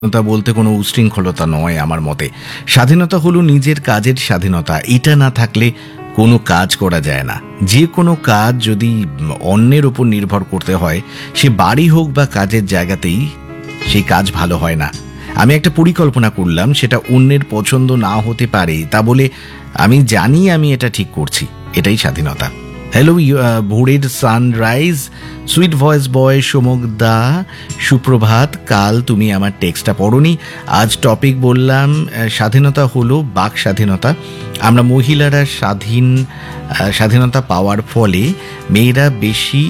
স্বাধীনতা বলতে কোনো উশৃঙ্খলতা নয় আমার মতে। স্বাধীনতা হলো নিজের কাজের স্বাধীনতা। এটা না থাকলে কোনো কাজ করা যায় না। যে কোনো কাজ যদি অন্যের উপর নির্ভর করতে হয়, সে বাড়ি হোক বা কাজের জায়গাতেই, সেই কাজ ভালো হয় না। আমি একটা পরিকল্পনা করলাম, সেটা অন্যের পছন্দ না হতে পারে, তা বলে আমি জানি আমি এটা ঠিক করছি, এটাই স্বাধীনতা। হ্যালো ভোরের সানরাইজ, সুইট ভয়েস বয় সোমক দা, সুপ্রভাত। কাল তুমি আমার টেক্সটটা পড়োনি, আজ টপিক বললাম স্বাধীনতা হলো বাক স্বাধীনতা। আমরা মহিলারা স্বাধীনতা পাওয়ার ফলে মেয়েরা বেশি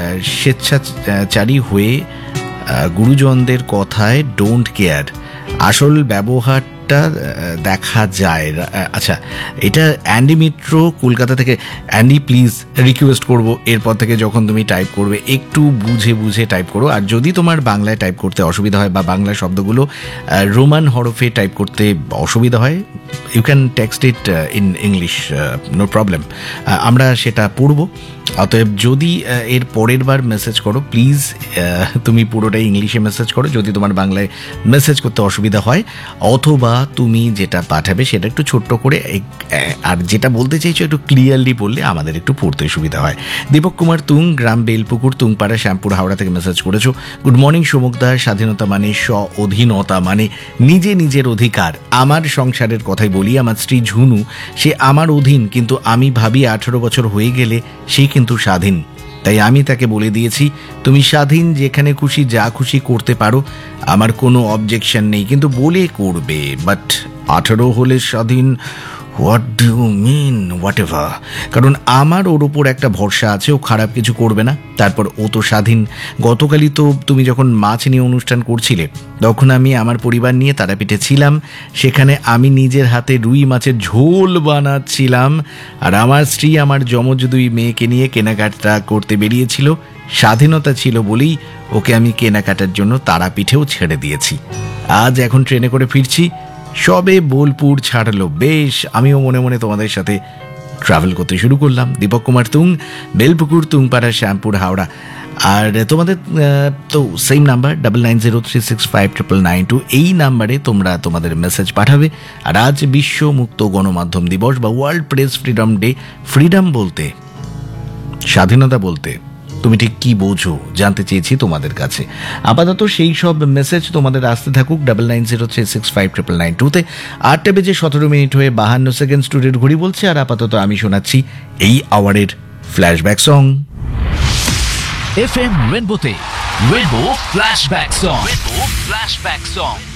স্বেচ্ছাচারী হয়ে গুরুজনদের কথায় ডোন্ট কেয়ার, আসল ব্যবহারটা দেখা যায়। আচ্ছা, এটা অ্যান্ডি মিত্র কলকাতা থেকে। অ্যান্ডি প্লিজ রিকোয়েস্ট করবো, এরপর থেকে যখন তুমি টাইপ করবে একটু বুঝে বুঝে টাইপ করো। আর যদি তোমার বাংলায় টাইপ করতে অসুবিধা হয় বা বাংলা শব্দগুলো রোমান হরফে টাইপ করতে অসুবিধা হয়, you can text it in English, no problem, আমরা সেটা পড়বো। অতএব যদি এর পরের বার মেসেজ করো, প্লিজ তুমি পুরোটাই ইংলিশে মেসেজ করো যদি তোমার বাংলায় মেসেজ করতে অসুবিধা হয়, অথবা তুমি যেটা পাঠাবে সেটা একটু ছোট্ট করে, আর যেটা বলতে চাইছো একটু ক্লিয়ারলি বললে আমাদের একটু পড়তে সুবিধা হয়। দীপক কুমার তুং, গ্রাম বেলপুকুর, তুংপাড়া, শ্যামপুর, হাওড়া থেকে মেসেজ করেছো। গুড মর্নিং সোমকদা, স্বাধীনতা মানে স্ব-অধীনতা, মানে নিজের অধিকার। আমার সংসারের কথাই বলি, আমার স্ত্রী ঝুনু, সে আমার অধীন, কিন্তু আমি ভাবি 18 বছর হয়ে গেলে সে কিন্তু স্বাধীন। তাই আমি তাকে বলে দিয়েছি, তুমি স্বাধীন, যেখানে খুশি যা খুশি করতে পারো, আমার কোনো অবজেকশন নেই, কিন্তু বলে করবে। বাট 18 হলে স্বাধীন, what do you mean? What ever. কারণ আমার ওর ওপর একটা ভরসা আছে, ও খারাপ কিছু করবে না। তারপর ও তো স্বাধীন। গতকালই তো তুমি যখন মাছ নিয়ে অনুষ্ঠান করছিলে, তখন আমি আমার পরিবার নিয়ে তারাপীঠে ছিলাম। সেখানে আমি নিজের হাতে রুই মাছের ঝোল বানাচ্ছিলাম, আর আমার স্ত্রী আমার যমজ 2 মেয়েকে নিয়ে কেনাকাটা করতে বেরিয়েছিল। স্বাধীনতা ছিল বলেই ওকে আমি কেনাকাটার জন্য তারাপীঠেও ছেড়ে দিয়েছি। আজ এখন ট্রেনে করে ফিরছি, সবে বোলপুর ছাড়লো। বেশ, আমিও মনে মনে তোমাদের সাথে ট্রাভেল করতে শুরু করলাম। দীপক কুমার তুং, বেলপুকুর, তুংপাড়া, শ্যামপুর, হাওড়া। আর তোমাদের তো সেম নাম্বার 9903659992, এই নাম্বারে তোমরা তোমাদের মেসেজ পাঠাবে। আর আজ বিশ্ব মুক্ত গণমাধ্যম দিবস বা world press freedom day. Freedom বলতে, স্বাধীনতা বলতে তুমি ঠিক কি বোঝো জানতে চেয়েছি তোমাদের কাছে। আপাতত সেই সব মেসেজ তোমাদের আসতে থাকুক 9903659992-তে। 8টা বেজে 17 মিনিট হয়ে 52 সেকেন্ড স্টুডিওর ঘড়ি বলছে। আর আপাতত আমি শোনাচ্ছি এই আওয়ারের flashback song. FM রেনবোতে rainbow flashback song.